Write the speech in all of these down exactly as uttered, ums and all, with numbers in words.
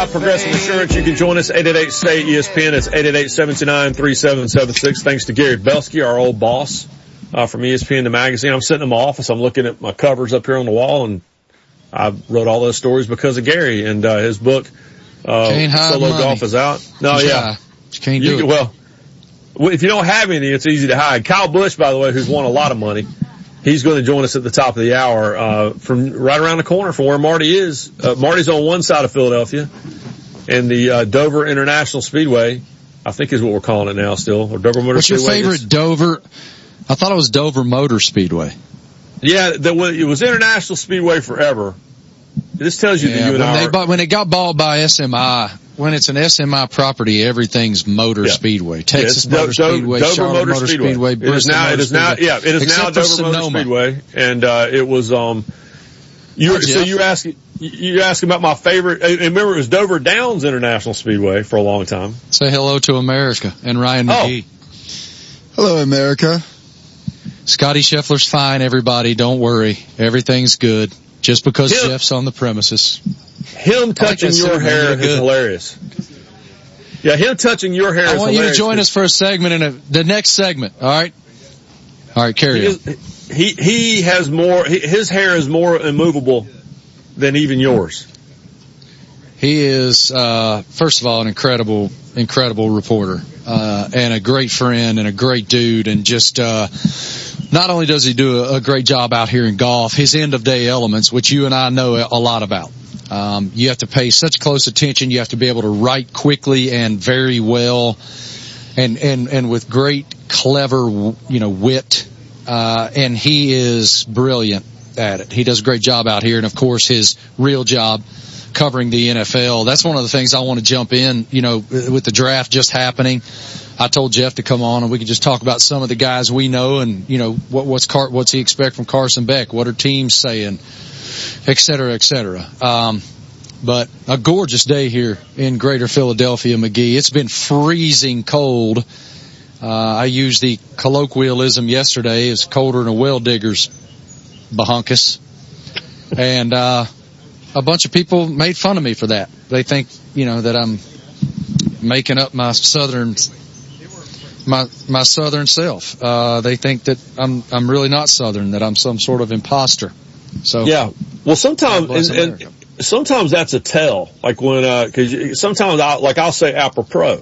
by Progressive Insurance. You can join us, eight eight eight, S T A Y, E S P N. It's eight eight eight, seven two nine, three seven seven six. Thanks to Gary Belsky, our old boss, uh, from E S P N, the magazine. I'm sitting in my office. I'm looking at my covers up here on the wall, and I wrote all those stories because of Gary and, uh, his book, uh, Solo money. Golf is out. No, yeah. You can't do you, it. Well, if you don't have any, it's easy to hide. Kyle Busch, by the way, who's won a lot of money, he's going to join us at the top of the hour, uh, from right around the corner from where Marty is. Uh, Marty's on one side of Philadelphia, and the, uh, Dover International Speedway, I think is what we're calling it now still, or Dover Motor What's Speedway. What's your favorite Dover? I thought it was Dover Motor Speedway. Yeah, the, it was International Speedway forever. This tells you yeah, that you and when I they are, bought, when it got bought by S M I, when it's an S M I property, everything's Motor yeah. Speedway. Texas yeah, Motor Do- Speedway, Dover Charlotte Motor, Motor Speedway. Speedway, It is now, it is now, Speedway. yeah, it is Except now Dover Sonoma. Motor Speedway, and uh, it was um. You Hi, so you're asking you're asking about my favorite. And remember, it was Dover Downs International Speedway for a long time. Say hello to America and Ryan McGee. Oh. Hello, America. Scotty Scheffler's fine, everybody. Don't worry. Everything's good. Just because him, Jeff's on the premises. Him touching like your hair is good. Hilarious. Yeah, him touching your hair is hilarious. I want you to join us for a segment in a, the next segment. All right? All right, carry he on. Is, he, he has more, he, his hair is more immovable than even yours. He is, uh, first of all, an incredible, incredible reporter, uh, and a great friend and a great dude, and just, uh, not only does he do a, a great job out here in golf, his end of day elements, which you and I know a lot about. Um, you have to pay such close attention. You have to be able to write quickly and very well, and, and, and with great, clever, you know, wit. Uh, and he is brilliant at it. He does a great job out here. And of course, his real job covering the N F L. That's one of the things I want to jump in, you know, with the draft just happening. I told Jeff to come on and we could just talk about some of the guys we know and, you know, what, what's Car- what's he expect from Carson Beck? What are teams saying? Et cetera, et cetera. Um, but a gorgeous day here in Greater Philadelphia, McGee. It's been freezing cold. Uh, I used the colloquialism yesterday. It's colder than a well digger's bahunkus. And, uh, a bunch of people made fun of me for that. They think, you know, that I'm making up my southern, my, my southern self. Uh, they think that I'm, I'm really not southern, that I'm some sort of imposter. So. Yeah. Well, sometimes, and, and sometimes that's a tell. Like when, uh, cause sometimes I, like I'll say apropos.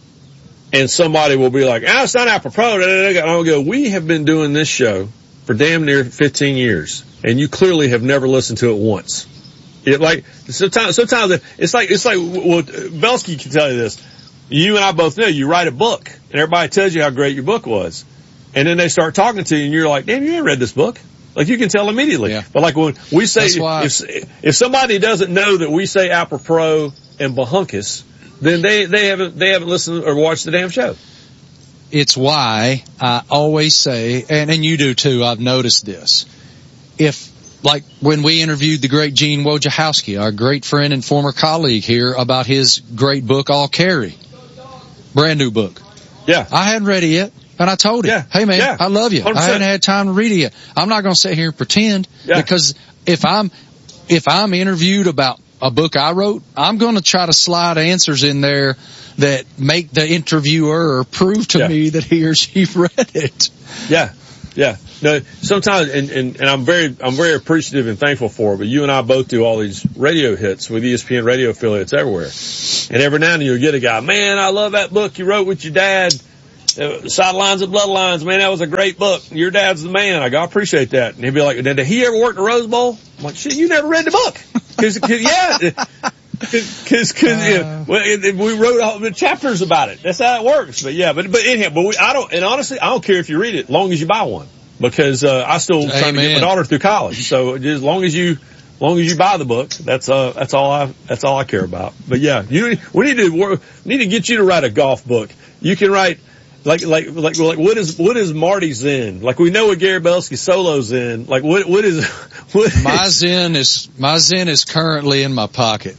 And somebody will be like, ah, it's not apropos. And I'll go, we have been doing this show for damn near fifteen years. And you clearly have never listened to it once. It like, sometimes, sometimes it's like, it's like, well, Belsky can tell you this. You and I both know you write a book and everybody tells you how great your book was. And then they start talking to you and you're like, damn, you ain't read this book. Like you can tell immediately. Yeah. But like when we say, if, if somebody doesn't know that we say apropos and bahunkus, then they, they haven't, they haven't listened or watched the damn show. It's why I always say, and, and you do too, I've noticed this. If, like when we interviewed the great Gene Wojciechowski, our great friend and former colleague here, about his great book, All Carry. Brand new book. Yeah. I hadn't read it yet. And I told him, yeah. hey man, yeah. I love you. one hundred percent. I hadn't had time to read it yet. I'm not going to sit here and pretend yeah. because if I'm, if I'm interviewed about a book I wrote, I'm going to try to slide answers in there that make the interviewer prove to yeah. me that he or she read it. Yeah. Yeah. No, sometimes, and, and, and I'm very, I'm very appreciative and thankful for it, but you and I both do all these radio hits with E S P N radio affiliates everywhere. And every now and then you'll get a guy, man, I love that book you wrote with your dad, uh, Sidelines and Bloodlines, man, that was a great book. Your dad's the man. I go, I appreciate that. And he'd be like, did he ever work the Rose Bowl? I'm like, shit, you never read the book. Cause, cause yeah. Cause, cause, uh, yeah, well, it, it, we wrote all the chapters about it. That's how it works. But yeah, but, but anyhow, but we, I don't, and honestly, I don't care if you read it, as long as you buy one. Because, uh, I still Amen. trying to get my daughter through college. So just as long as you, as long as you buy the book, that's, uh, that's all I, that's all I care about. But yeah, you, we need to work, need to get you to write a golf book. You can write, like, like, like, like, what is, what is Marty Zen? Like, we know what Gary Belsky solo Zen. Like, what, what is, what is? My Zen is, my Zen is currently in my pocket.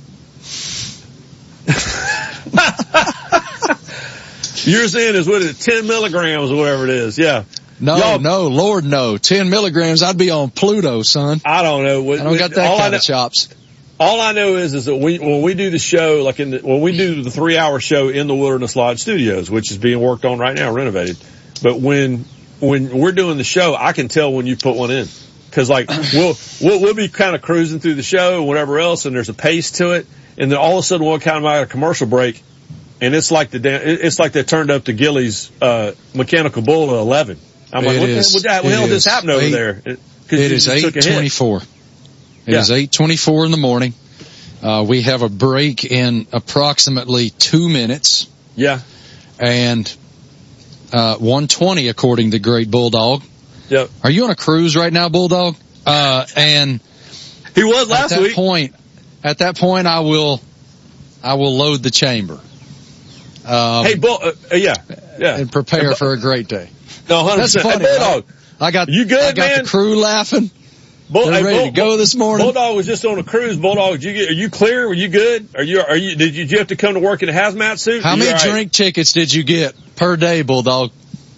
Your Zen is what is it, ten milligrams or whatever it is. Yeah. No, Y'all, no, Lord, no. Ten milligrams, I'd be on Pluto, son. I don't know. What, I don't got that kind of chops. all I know is, is that we, when we do the show, like in the, when we do the three hour show in the Wilderness Lodge Studios, which is being worked on right now, renovated. But when, when we're doing the show, I can tell when you put one in. Cause like, we'll, we'll, we'll be kind of cruising through the show and whatever else, and there's a pace to it. And then all of a sudden we'll kind of have a commercial break. And it's like the, it's like they turned up to Gillies, uh, Mechanical Bull at eleven. I'm like, it what, is, the, what the hell just happened over eight, there? It, it is eight twenty-four. It yeah. is eight twenty-four in the morning. Uh, we have a break in approximately two minutes. Yeah. And, uh, one twenty according to Great Bulldog. Yep. Are you on a cruise right now, Bulldog? Uh, and he was last at that week. point, at that point, I will, I will load the chamber. Um, hey, Bull, uh, yeah, yeah. And prepare for a great day. No, one hundred percent. That's funny. Hey, Bulldog. I got, you good, I got man? the crew laughing. Bull, They're hey, ready Bull, to go this morning. Bulldog was just on a cruise. Bulldog, did you get, are you clear? Were you good? Are you, are you, did you, did you have to come to work in a hazmat suit? How many right? drink tickets did you get per day, Bulldog?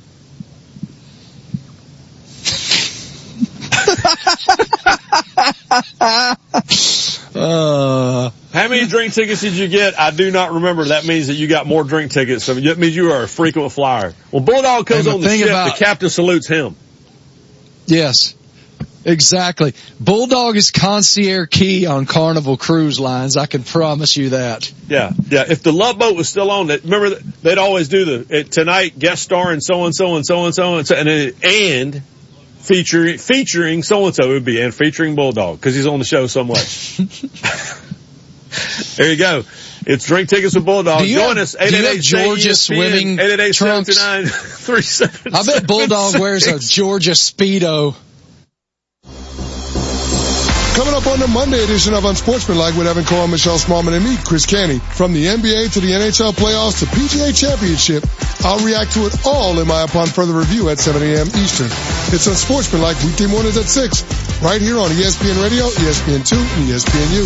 uh, How many drink tickets did you get? I do not remember. That means that you got more drink tickets. So that means you are a frequent flyer. Well, Bulldog comes on the ship. About, the captain salutes him. Yes, exactly. Bulldog is concierge key on Carnival Cruise Lines. I can promise you that. Yeah, yeah. If the Love Boat was still on, that remember they'd always do the it, tonight guest star and so and so and so and so and so and and. and Featuring, featuring so-and-so it would be, and featuring Bulldog, cause he's on the show so much. There you go. It's Drink Tickets with Bulldog. Join have, us, eight eight eight Georgia swimming eight eight eight, trunks. seven two nine, three seven I bet Bulldog wears a Georgia Speedo. Coming up on the Monday edition of Unsportsmanlike with Evan Cole, Michelle Smallman, and me, Chris Canty. From the N B A to the N H L playoffs to P G A Championship, I'll react to it all in my upon further review at seven a.m. Eastern. It's Unsportsmanlike weekday mornings at six, right here on E S P N Radio, E S P N two, and E S P N U.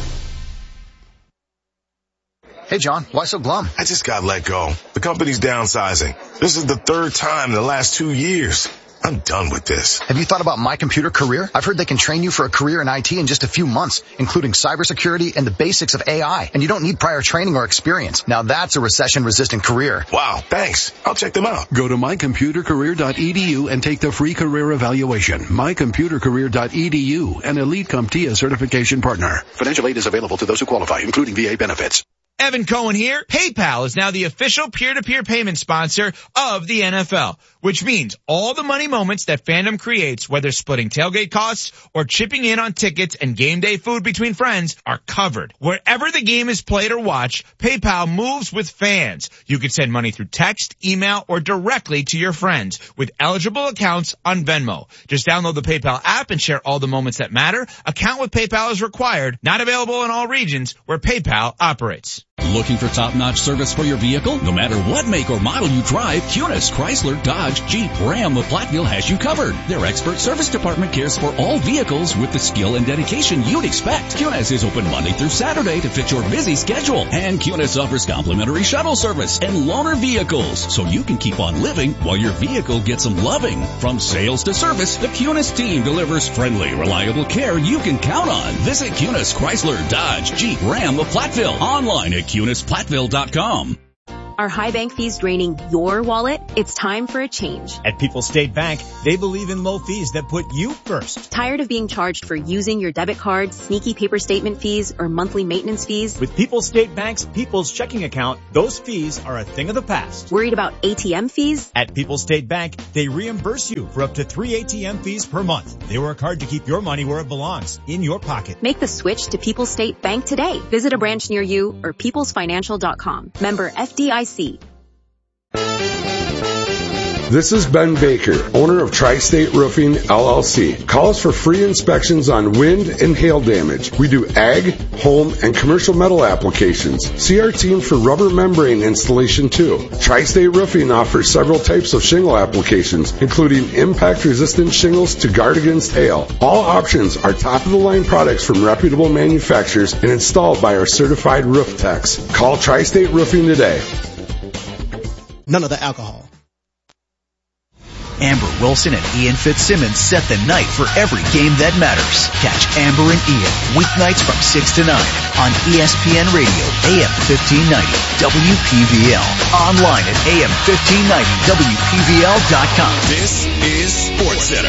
Hey, John, why so glum? I just got let go. The company's downsizing. This is the third time in the last two years. I'm done with this. Have you thought about My Computer Career? I've heard they can train you for a career in I T in just a few months, including cybersecurity and the basics of A I. And you don't need prior training or experience. Now that's a recession-resistant career. Wow, thanks. I'll check them out. Go to my computer career dot e d u and take the free career evaluation. my computer career dot e d u, an Elite CompTIA certification partner. Financial aid is available to those who qualify, including V A benefits. Evan Cohen here. PayPal is now the official peer-to-peer payment sponsor of the N F L, which means all the money moments that fandom creates, whether splitting tailgate costs or chipping in on tickets and game day food between friends, are covered. Wherever the game is played or watched, PayPal moves with fans. You can send money through text, email, or directly to your friends with eligible accounts on Venmo. Just download the PayPal app and share all the moments that matter. Account with PayPal is required. Not available in all regions where PayPal operates. Looking for top-notch service for your vehicle? No matter what make or model you drive, Cunis, Chrysler, Dodge, Jeep, Ram, or Platteville has you covered. Their expert service department cares for all vehicles with the skill and dedication you'd expect. Cunis is open Monday through Saturday to fit your busy schedule. And Cunis offers complimentary shuttle service and loaner vehicles, so you can keep on living while your vehicle gets some loving. From sales to service, the Cunis team delivers friendly, reliable care you can count on. Visit Cunis, Chrysler, Dodge, Jeep, Ram, or Platteville online at Cunis Platteville dot com. Are high bank fees draining your wallet? It's time for a change. At People's State Bank, they believe in low fees that put you first. Tired of being charged for using your debit card, sneaky paper statement fees, or monthly maintenance fees? With People's State Bank's People's Checking Account, those fees are a thing of the past. Worried about A T M fees? At People's State Bank, they reimburse you for up to three A T M fees per month. They work hard to keep your money where it belongs, in your pocket. Make the switch to People's State Bank today. Visit a branch near you or peoples financial dot com. Member F D I C. This is Ben Baker, owner of Tri-State Roofing, L L C. Call us for free inspections on wind and hail damage. We do ag, home, and commercial metal applications. See our team for rubber membrane installation too. Tri-State Roofing offers several types of shingle applications, including impact-resistant shingles to guard against hail. All options are top-of-the-line products from reputable manufacturers and installed by our certified roof techs. Call Tri-State Roofing today. None of the alcohol. Amber Wilson and Ian Fitzsimmons set the night for every game that matters. Catch Amber and Ian weeknights from six to nine on E S P N Radio, A M fifteen ninety, W P V L. Online at A M fifteen ninety W P V L dot com. This is SportsCenter.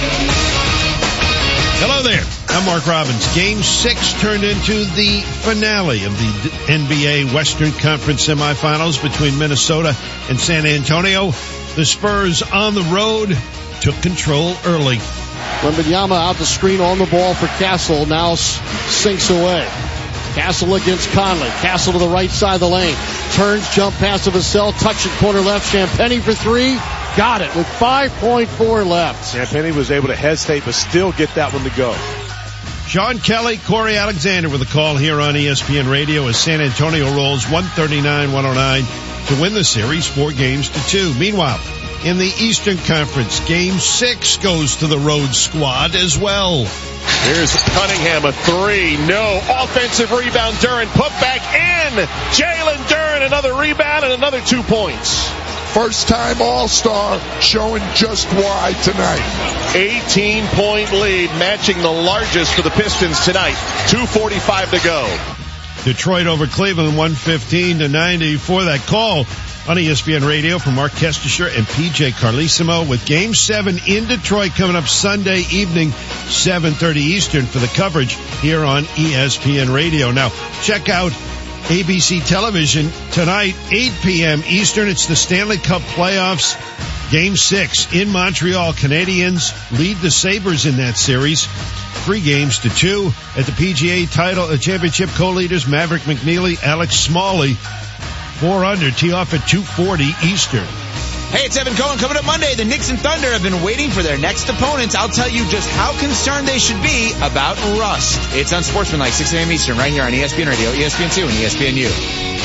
Hello there. I'm Mark Robbins. Game six turned into the finale of the N B A Western Conference semifinals between Minnesota and San Antonio. The Spurs on the road took control early. Wembanyama out the screen on the ball for Castle. Now sinks away. Castle against Conley. Castle to the right side of the lane. Turns, jump pass to Vassell. Touch it corner left. Champagnie for three. Got it with five point four left. Champagnie was able to hesitate but still get that one to go. Sean Kelly, Corey Alexander with a call here on E S P N Radio as San Antonio rolls one thirty-nine one oh nine to win the series four games to two. Meanwhile, in the Eastern Conference, game six goes to the road squad as well. Here's Cunningham, a three. No. Offensive rebound. Duren put back in. Jalen Duren, another rebound and another two points. First time All-Star showing just why tonight. eighteen point lead, matching the largest for the Pistons tonight. two forty-five to go. Detroit over Cleveland one fifteen to ninety. For that call on E S P N Radio from Mark Kestisher and P J Carlesimo with Game seven in Detroit coming up Sunday evening, seven thirty Eastern for the coverage here on E S P N Radio. Now, check out A B C Television tonight, eight p.m. Eastern. It's the Stanley Cup Playoffs, Game six in Montreal. Canadiens lead the Sabres in that series, three games to two. At the P G A title uh, championship, co-leaders Maverick McNeely, Alex Smalley, four under, tee off at two forty Eastern. Hey, it's Evan Cohen. Coming up Monday, the Knicks and Thunder have been waiting for their next opponents. I'll tell you just how concerned they should be about rust. It's on Sportsmanlike, six a.m. Eastern, right here on E S P N Radio, E S P N two, and E S P N U.